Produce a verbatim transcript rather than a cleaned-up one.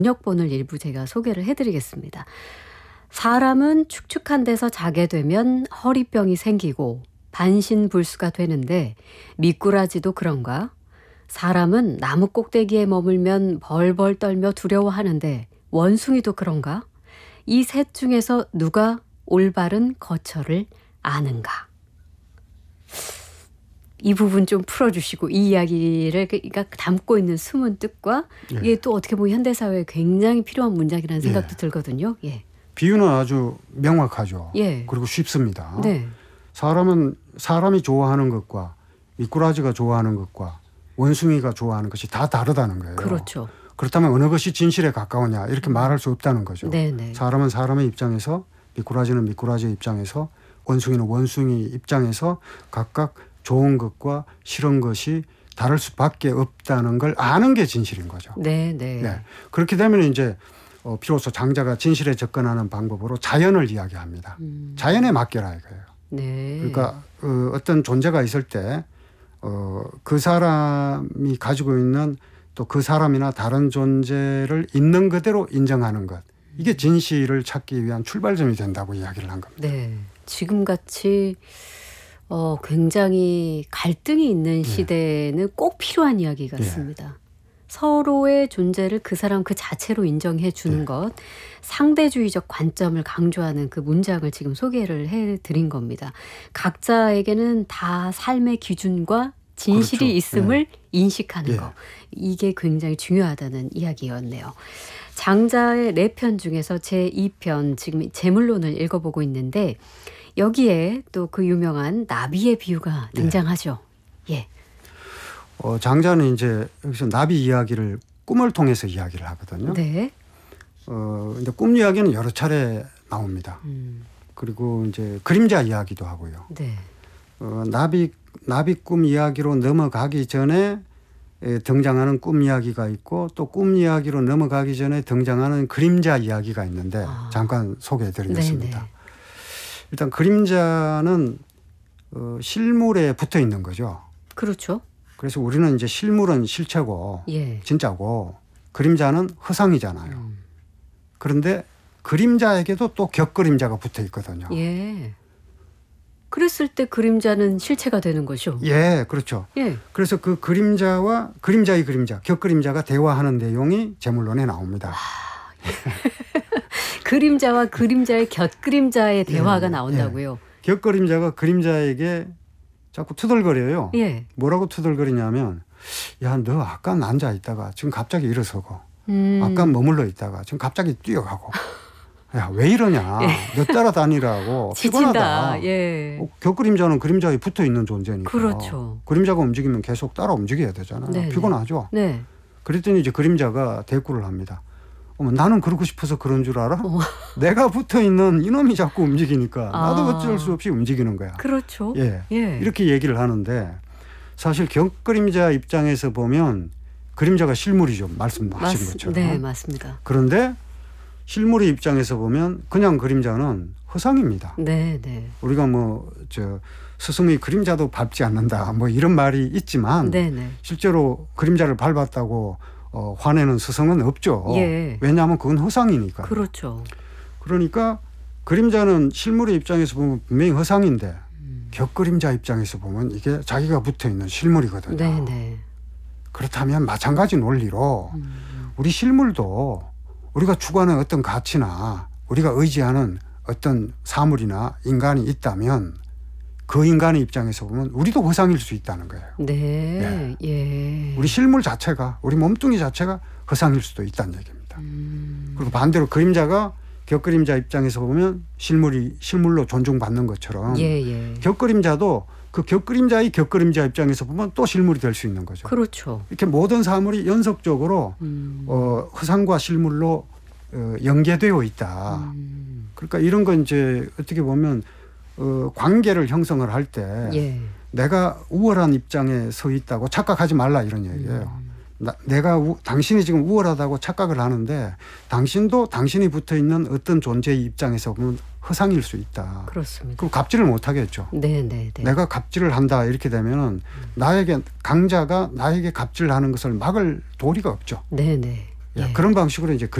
번역본을 일부 제가 소개를 해드리겠습니다. 사람은 축축한 데서 자게 되면 허리병이 생기고 반신불수가 되는데 미꾸라지도 그런가? 사람은 나무 꼭대기에 머물면 벌벌 떨며 두려워하는데 원숭이도 그런가? 이 셋 중에서 누가 올바른 거처를 아는가? 이 부분 좀 풀어주시고 이 이야기를 그러니까 담고 있는 숨은 뜻과 예. 이게 또 어떻게 보면 현대사회에 굉장히 필요한 문장이라는 생각도 예. 들거든요. 예. 비유는 아주 명확하죠. 예. 그리고 쉽습니다. 네. 사람은 사람이 좋아하는 것과 미꾸라지가 좋아하는 것과 원숭이가 좋아하는 것이 다 다르다는 거예요. 그렇죠. 그렇다면 어느 것이 진실에 가까우냐 이렇게 말할 수 없다는 거죠. 네네. 사람은 사람의 입장에서 미꾸라지는 미꾸라지의 입장에서 원숭이는 원숭이 입장에서 각각 좋은 것과 싫은 것이 다를 수밖에 없다는 걸 아는 게 진실인 거죠. 네, 네. 네. 그렇게 되면 이제 어, 비로소 장자가 진실에 접근하는 방법으로 자연을 이야기합니다. 음. 자연에 맡겨라 이거예요. 네. 그러니까 어, 어떤 존재가 있을 때 어, 그 사람이 가지고 있는 또 그 사람이나 다른 존재를 있는 그대로 인정하는 것. 이게 진실을 찾기 위한 출발점이 된다고 이야기를 한 겁니다. 네. 지금같이 어, 굉장히 갈등이 있는 시대에는 네. 꼭 필요한 이야기 같습니다. 네. 서로의 존재를 그 사람 그 자체로 인정해 주는 네. 것, 상대주의적 관점을 강조하는 그 문장을 지금 소개를 해드린 겁니다. 각자에게는 다 삶의 기준과 진실이 그렇죠. 있음을 네. 인식하는 네. 것. 이게 굉장히 중요하다는 이야기였네요. 장자의 네 편 중에서 제이 편 지금 재물론을 읽어보고 있는데 여기에 또 그 유명한 나비의 비유가 등장하죠. 예. 예. 어, 장자는 이제 여기서 나비 이야기를 꿈을 통해서 이야기를 하거든요. 네. 어, 근데 꿈 이야기는 여러 차례 나옵니다. 음. 그리고 이제 그림자 이야기도 하고요. 네. 어, 나비 나비 꿈 이야기로 넘어가기 전에 에, 등장하는 꿈 이야기가 있고 또 꿈 이야기로 넘어가기 전에 등장하는 그림자 이야기가 있는데 아. 잠깐 소개해드리겠습니다. 네네. 일단 그림자는 어, 실물에 붙어 있는 거죠. 그렇죠. 그래서 우리는 이제 실물은 실체고 예. 진짜고 그림자는 허상이잖아요. 음. 그런데 그림자에게도 또 격그림자가 붙어 있거든요. 예. 그랬을 때 그림자는 실체가 되는 거죠. 예, 그렇죠. 예. 그래서 그 그림자와 그림자의 그림자, 격그림자가 대화하는 내용이 재물론에 나옵니다. 아, 예. 그림자와 그림자의 곁그림자의 대화가 예, 나온다고요. 예. 곁그림자가 그림자에게 자꾸 투덜거려요. 예. 뭐라고 투덜거리냐면 야, 너 아까 앉아 있다가 지금 갑자기 일어서고 음. 아까 머물러 있다가 지금 갑자기 뛰어가고 야, 왜 이러냐. 예. 너 따라다니라고 피곤하다. 예. 어, 곁그림자는 그림자에 붙어 있는 존재니까. 그렇죠. 그림자가 움직이면 계속 따라 움직여야 되잖아요. 네네. 피곤하죠. 네. 그랬더니 이제 그림자가 대꾸를 합니다. 어머, 나는 그러고 싶어서 그런 줄 알아? 어. 내가 붙어 있는 이놈이 자꾸 움직이니까 나도 아. 어쩔 수 없이 움직이는 거야. 그렇죠. 예. 예. 이렇게 얘기를 하는데 사실 격그림자 입장에서 보면 그림자가 실물이죠. 말씀하신 맞, 것처럼. 네, 맞습니다. 그런데 실물의 입장에서 보면 그냥 그림자는 허상입니다. 네, 네. 우리가 뭐 저 스승의 그림자도 밟지 않는다. 뭐 이런 말이 있지만 네, 네. 실제로 그림자를 밟았다고 어, 화내는 스승은 없죠. 예. 왜냐하면 그건 허상이니까. 그렇죠. 그러니까 그림자는 실물의 입장에서 보면 분명히 허상인데 음. 격그림자 입장에서 보면 이게 자기가 붙어있는 실물이거든요. 네, 네. 그렇다면 마찬가지 논리로 음. 우리 실물도 우리가 추구하는 어떤 가치나 우리가 의지하는 어떤 사물이나 인간이 있다면 그 인간의 입장에서 보면 우리도 허상일 수 있다는 거예요. 네. 예. 예. 우리 실물 자체가 우리 몸뚱이 자체가 허상일 수도 있다는 얘기입니다. 음. 그리고 반대로 그림자가 격그림자 입장에서 보면 실물이 실물로 존중받는 것처럼 예, 예. 격그림자도 그 격그림자의 격그림자 입장에서 보면 또 실물이 될 수 있는 거죠. 그렇죠. 이렇게 모든 사물이 연속적으로 음. 어, 허상과 실물로 어, 연계되어 있다. 음. 그러니까 이런 건 이제 어떻게 보면 어, 관계를 형성을 할 때 예. 내가 우월한 입장에 서 있다고 착각하지 말라 이런 얘기예요. 음. 나, 내가 우, 당신이 지금 우월하다고 착각을 하는데 당신도 당신이 붙어 있는 어떤 존재의 입장에서 보면 허상일 수 있다. 그렇습니다. 그럼 갑질을 못 하겠죠. 네, 네, 네. 내가 갑질을 한다 이렇게 되면은 음. 나에게 강자가 나에게 갑질을 하는 것을 막을 도리가 없죠. 네, 네. 예. 그런 방식으로 이제